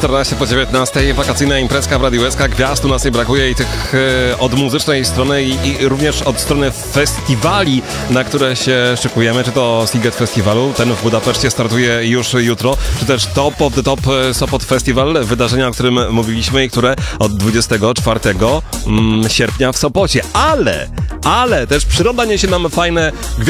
14 po 19, wakacyjna imprezka w Radiu SK. Gwiazd u nas nie brakuje i tych od muzycznej strony i również od strony festiwali, na które się szykujemy, czy to Sziget Festiwalu, ten w Budapeszcie startuje już jutro, czy też Top of the Top Sopot Festival, wydarzenia, o którym mówiliśmy i które od 24 sierpnia w Sopocie. Ale też przyroda niesie nam fajne gwiazdy.